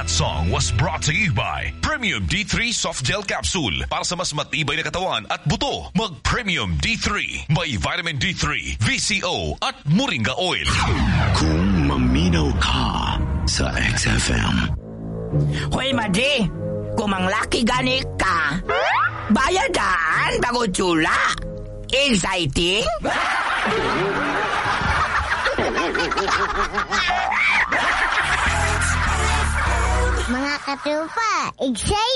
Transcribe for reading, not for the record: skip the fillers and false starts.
That song was brought to you by Premium D3 Soft Gel Capsule. Para sa mas matibay na katawan at buto, mag-Premium D3. May Vitamin D3, VCO at Moringa Oil. Kung maminaw ka sa XFM. Hoy, Madi, kung manglaki gani ka, bayadan bago tsula. Exciting? Mga katupa, excited!